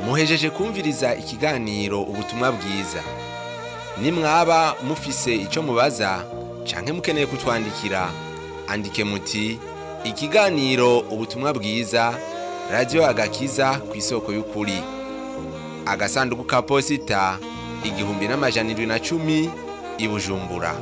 muhejeje kumviriza ikiganiro ubutumwa bwiza. Nimwaba mufise ico mubaza canke mukeneye kutwandikira, andike muti ikiganiro ubutumwa bwiza, Radio Agakiza kw'isoko y'ukuri. Agasanduku ka posita 1710 i Bujumbura.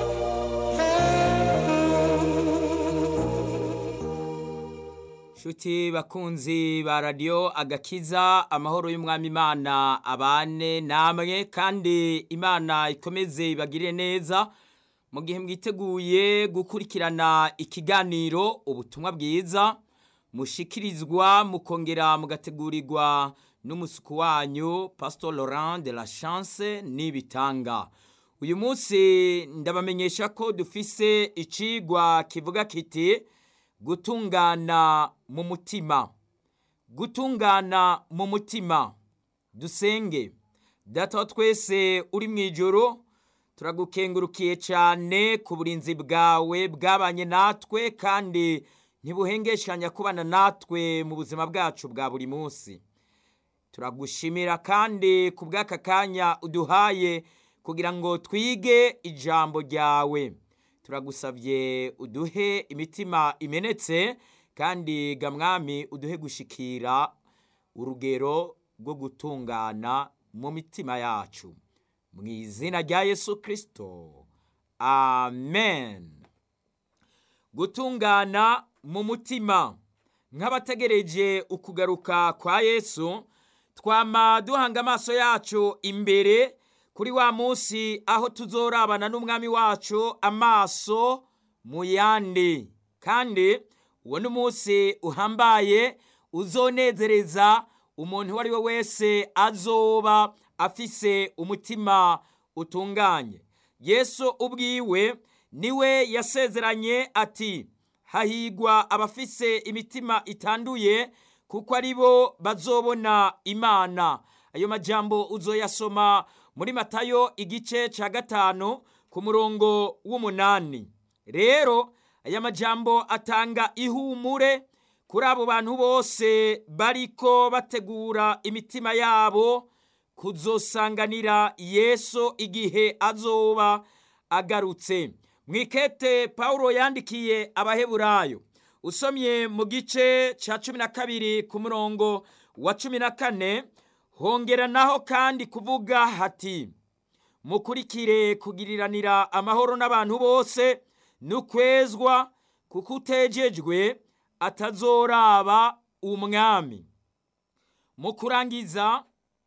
Shuti bakunzi ba Radio Agakiza, amahoro y'umwami Imana abane namwe, kandi Imana ikomeze ibagire neza mu gihe mwiteguye gukurikirana ikiganiro ubutumwa bwiza mushikirizwa mukongera mugategurirwa n'umusuku wanyu Pastor Laurent de la Chance Nibitanga. Uyu munsi ndabamenyesha ko dufise icigwa kivuga kiti gutungana mu mutima. Gutungana mu mutima. Dusenge. Data wa twese uri mwijoro, turagukengurukiye cyane ku burinzi bwawe bwabanye natwe kandi ntibuhengeshanya kubana natwe mu buzima bwacu bwa buri munsi. Turagushimira kandi ku bw'aka kanya uduhaye kugira ngo twige ijambo ryawe. Turagusavye uduhe imitima imenetse, kandi gamwami uduhe gushikira urugero rwo gutungana mu mitima yacu. Mu izina rya Yesu Kristo. Amen. Gutungana mu mutima. Nk'abategereje ukugaruka kwa Yesu, twama duhanga amaso yacu imbere kuri wa munsi aho tuzorabana n'umwami wacu amaso mu yandi. Kandi uwo n'umunsi uhambaye uzonezereza umuntu uwo ari we wese azoba afise umutima utunganye. Yesu ubwiwe niwe yasezeranye ati, hahigwa abafise imitima itanduye kuko aribo bazobona Imana. Ayo majambo uzoyasoma muri Matayo igice ca 5 ku murongo w'8. Rero aya majambo atanga ihumure kuri abo bantu bose bariko bategura imitima yabo kuzosanganira Yesu igihe azoba agarutse. Mwikete Paulo yandikiye Abaheburayo, usomye mu gice ca 12 ku murongo wa 14, hongera naho kandi kuvuga hati, mukurikire kugiriranira amahoro n'abantu bose n'ukwezwa, kuko utejejwe atazoraba umwami. Mu kurangiza,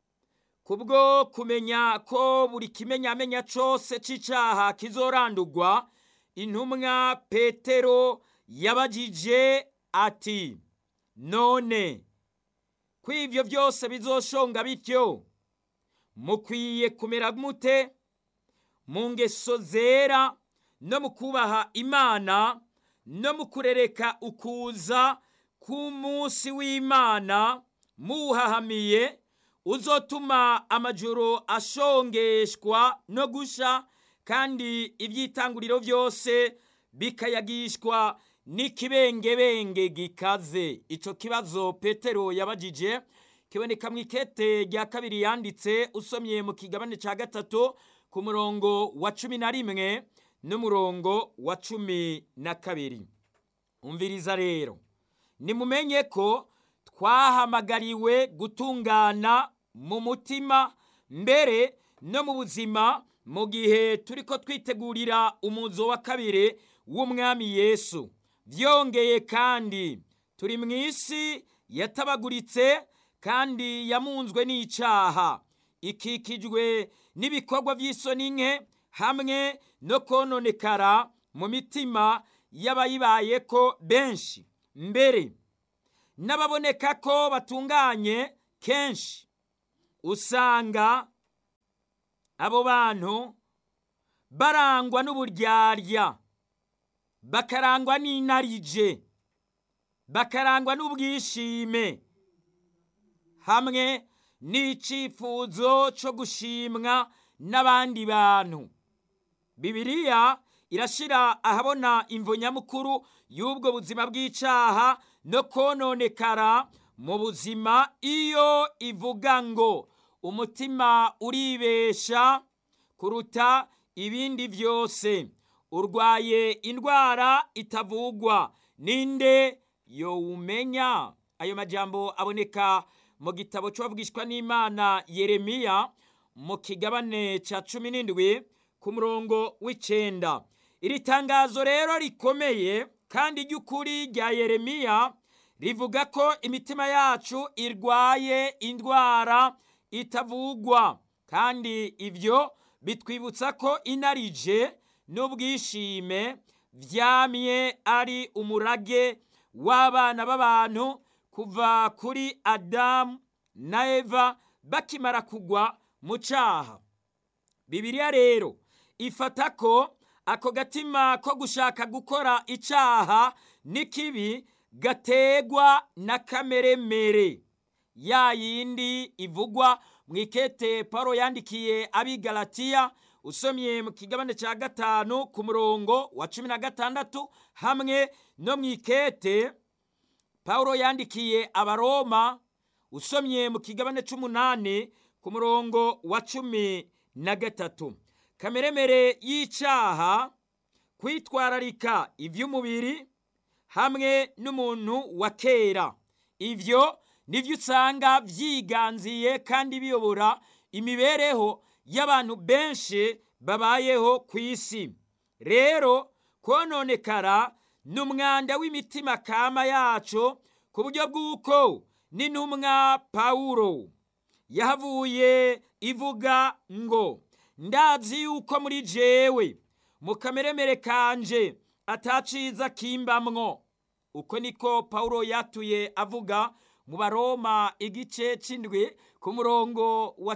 kubwo kumenya ko buri kimenyamenya cose c'icaha kizorandurwa, intumwa Petero yabajije ati, none ko ivyo byose bizoshonga bityo, mukwiye kumera mute? Mu ngeso zera no mu kubaha Imana no mu kurereka ukuza k'umunsi w'Imana muhahamiye, uzotuma amajoro ashongeshwa no gusha, kandi ibyitanguriro byose bikayagishwa n'ikibengebenge gikaze. Ico kibazo Petero yabajije kiboneka mw'ikete rya 2 yanditse, usomye mu kigabane ca 3 ku murongo wa 11 n'umurongo wa 12. Umviriza rero, nimumenye ko twahamagariwe gutungana mu mutima mbere no mu buzima, mu gihe turiko twitegurira umuzo wa kabiri w'umwami Yesu. Vyongeye kandi turi mw'isi yatabaguritse kandi yamunzwe n'icaha, ikikijwe n'ibikorwa vy'isoni nke hamwe no kononekara mu mitima y'abayibayeko benshi. Mbere n'ababoneka ko batunganye, kenshi usanga abo bantu barangwa n'uburyarya, bakarangwa n'inarije, bakarangwa n'ubwishime, hamwe n'icifuzo cyo gushimwa n'abandi bantu. Bibiliya irashira ahabona imvo nyamukuru y'ubwo buzima bw'icaha no kononekara mu buzima iyo ivuga ngo umutima uribesha kuruta ibindi byose, urwaye indwara itavugwa, ninde yowumenya? Ayo majambo aboneka mu gitabo cy'uwavugishwa n'Imana Yeremiya mu kigabane ca 17 ku murongo w'9. Iri tangazo rero rikomeye kandi ry'ukuri rya Yeremiya rivuga ko imitima yacu irwaye indwara itavugwa, kandi ibyo bitwibutsa ko inarije n'ubwishime vyamye ari umurage w'abana b'abantu kuva kuri Adamu na Eva bakimara kugwa mu caha. Bibiliya rero ifata ko ako gatima ko gushaka gukora icaha n'ikibi gategwa na kameremere ya yindi ivugwa mwikete Paulo yandikiye abigalatiya, usomye mu kigabane ca 5 ku murongo wa 16, hamwe no mwikete Paulo yandikiye abaroma, usomye mu kigabane c'8 ku murongo wa 13. Kameremere y'icaha, kwitwararika ivy'umubiri hamwe n'umuntu wa kera, ivyo nivyo usanga vyiganziye kandi biyobora imibereho y'abantu benshi babayeho ku isi. Rero kononekara n'umwanda w'imitima kama yacu, ku buryo bw'uko n'intumwa Paulo yahavuye ivuga ngo ndazi yuko muri jewe mu kameremere kanje ataciza kimbamwo. Uko niko Paulo yatuye avuga mu Baroma igice c'indwi ku murongo wa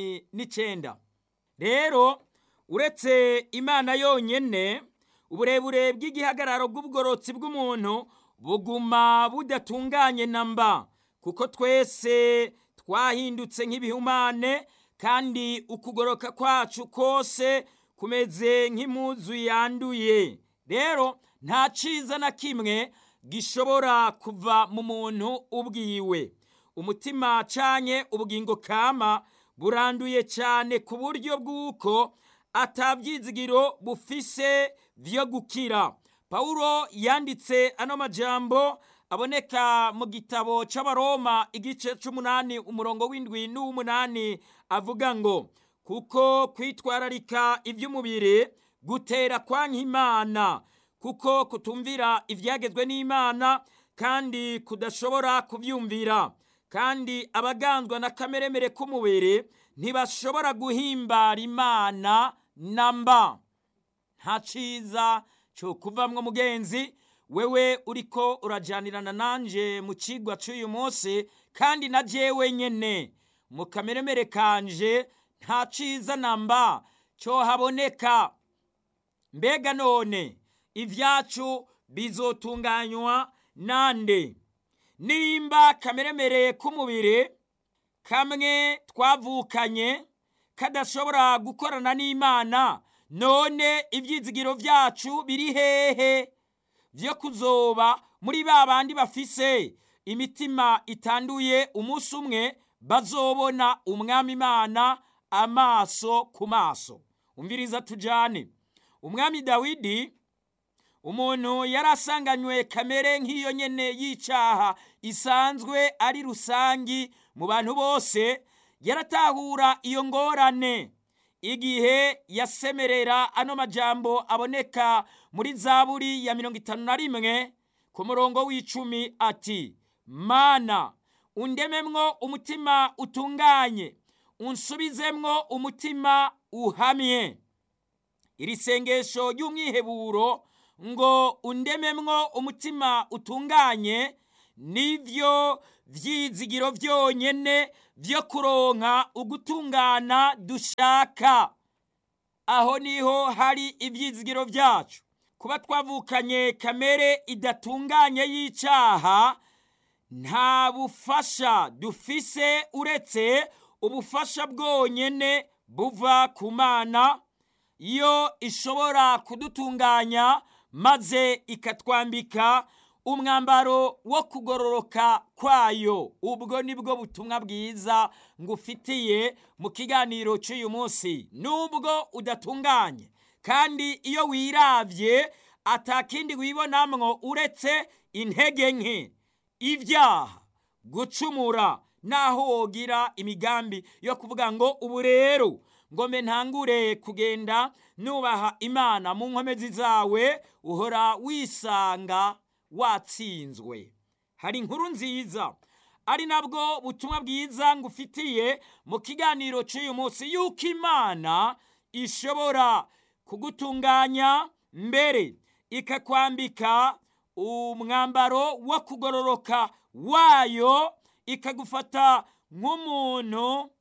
19. Rero uretse Imana yonyene, uburebure bw'igihagararo bw'ubugorotsi bw'umuntu buguma budatunganye namba, kuko twese twahindutse nk'ibihumane, kandi ukugoroka kwacu kose kumeze nk'impuzu yanduye. Rero nta ciza na kimwe gishobora kuva mu muntu ubwiwe. Umutima canke ubugingo kama buranduye cyane ku buryo bw'uko atavyizigiro bufise vyo gukira. Paulo yanditse ano majambo aboneka mu gitabo c'abaroma igice c'8 umurongo w'indwi n'umunani, avuga ngo kuko kwitwararika ivy'umubiri gutera kwanka Imana, kuko kutumvira ivyagezwe n'Imana kandi kudashobora kuvyumvira, kandi abaganzwa na kameremere k'umubiri ntibashobora guhimbara Imana namba. Nta ciza cyo kuvamwo mugenzi, wewe uriko urajanirana nanje mu cigwa c'uyu munsi, kandi na jewe nyene mu kameremere kanje nta ciza namba cyo haboneka. Mbega none ivyacu bizotunganywa nande? Nimba kameremere k'umubiri kamwe twavukanye kadashobora gukorana n'Imana, none ivyizigiro vyacu biri hehe vyo kuzoba muri babandi bafise imitima itanduye umunsi umwe bazobona umwami Imana amaso ku maso? Umviriza tujane. Umwami Dawidi, umuntu yarasanganywe kamere nk'iyo nyene y'icaha isanzwe ari rusangi mu bantu bose, yaratahura iyo ngorane igihe yasemerera ano majambo aboneka muri Zaburi ya 51 ku murongo w'10 ati: Mana undememwo umutima utunganye, unsubizemwo umutima uhamye. Iri sengesho ry'umwiheburo ngo undememwo umutima utunganye nivyo vyizigiro vyonyene vyo kuronka ugutungana dushaka. Aho niho hari ivyizigiro vyacu. Kuba twavukanye kamere idatunganye y'icaha, nta bufasha dufise uretse ubufasha bwonyene buva ku Mana, iyo ishobora kudutunganya maze ikatwambika umwambaro wo kugororoka kwayo. Ubwo nibwo butumwa bwiza ngufitiye mu kiganiro cy'uyu munsi. Nubwo udatunganye kandi iyo wiravye atakindi wibonamwo uretse intege nke, ibyaha, gucumura, naho wogira imigambi yo kuvuga ngo ubu rero ngombe ntangure kugenda nubaha Imana mu nkomezi zawe, uhora wisanga watsinzwe. Hari inkuru nziza ari nabwo butumwa bwiza ngufitiye mu kiganiro cy'uyu munsi, yuko Imana ishobora kugutunganya mbere ikakwambika umwambaro wo kugororoka wayo, ikagufata nk'umuntu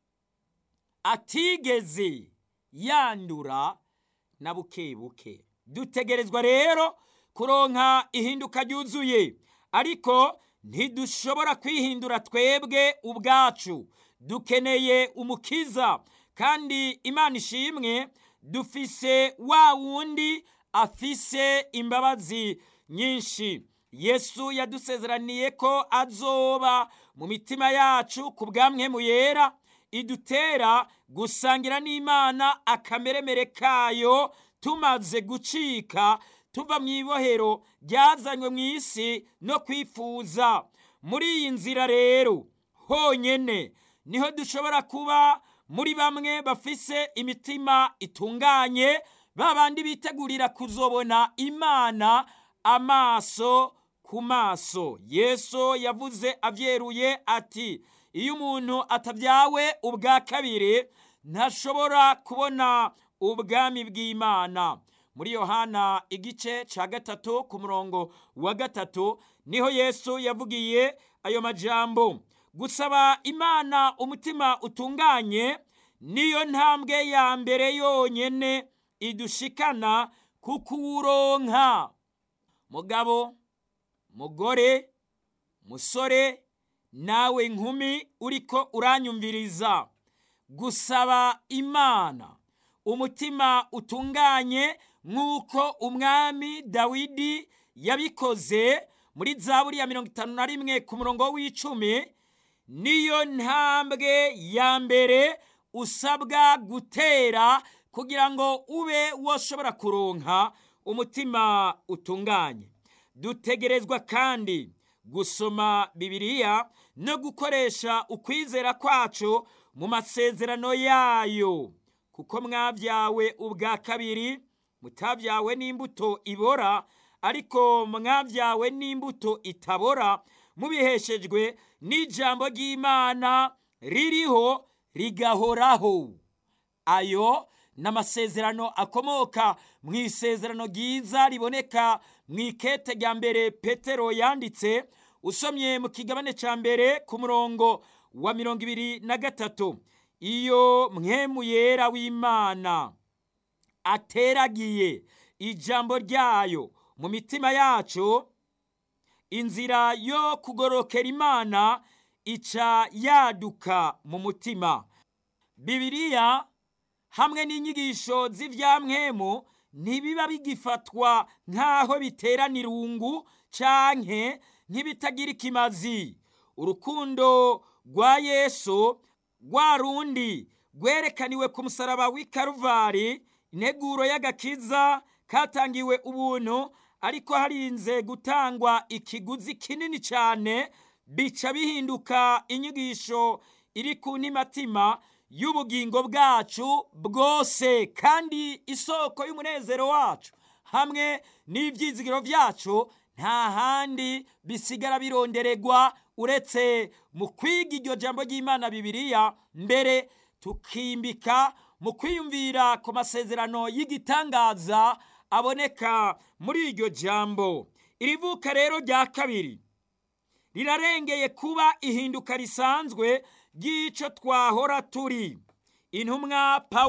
atigeze yandura na buke buke. Dutegerezwa rero kuronka ihinduka ryuzuye, ariko ntidushobora kwihindura twebwe ubwacu. Dukeneye umukiza, kandi Imana ishimwe dufise wa wundi afise imbabazi nyinshi. Yesu yadusezeraniye ko azoba mu mitima yacu ku bw'amwemu yera, idutera gusangira n'Imana akameremere kayo tumaze gucika tuva mu ibohero ryazanywe mu isi no kwifuza. Muri iyi nzira rero honyene niho dushobora kuba muri bamwe bafise imitima itunganye, babandi bitegurira kuzobona Imana amaso ku maso. Yesu yavuze avyeruye ati, iyo umuntu atabyawe ubwa kabiri ntashobora kubona ubwami bw'Imana. Muri Yohana igice ca 3 ku murongo wa 3 niho Yesu yavugiye ayo majambo. Gusaba Imana umutima utunganye niyo ntambwe ya mbere yonyene idushikana kukuronka. Mugabo, mugore, musore, nawe nkumi uriko uranyumviriza, gusaba Imana umutima utunganye nk'uko umwami Dawidi yabikoze muri Zaburi ya 51 ku murongo w'10, niyo ntambwe ya mbere usabwa gutera kugira ngo ube woshobora kuronka umutima utunganye. Dutegerezwa kandi gusoma Bibiliya no gukoresha ukwizera kwacu mu masezerano yayo, kuko mwabyawe ubwa kabiri, mutabyawe n'imbuto ibora, ariko mwabyawe n'imbuto itabora, mubiheshejwe n'ijambo ry'Imana ririho rigahoraho. Ayo n'amasezerano akomoka mu isezerano ryiza riboneka mu ikete rya mbere Petero yanditse. Usomye mu kigabane ca mbere ku murongo wa 23, iyo mpwemu yera w'Imana ateragiye ijambo ryayo mu mitima yacu, inzira yo kugorokera Imana ica yaduka mu mutima. Bibiliya hamwe n'inyigisho z'ivyamwemu ntibiba bigifatwa nk'aho biterana irungu canke nk'ibitagira ikimazi. Urukundo rwa Yesu rwa rundi rwerekaniwe ku musaraba w'i Karuvari, integuro y'agakiza katangiwe ubuntu, ariko harinze gutangwa ikiguzi kinini cyane, bica bihinduka inyigisho iri ku ntimatima y'ubugingo bwacu bwose, kandi isoko y'umunezero wacu hamwe n'ivyizigiro vyacu nta handi bisigara bironderegwa uretse mu kwiga iryo jambo ry'Imana Bibiliya, mbere tukimbika mu kwiyumvira ku masezerano y'igitangaza aboneka muri iryo jambo. Irivuka rero rya kabiri rirarengeye kuba ihinduka risanzwe ry'ico twahora turi. Intumwa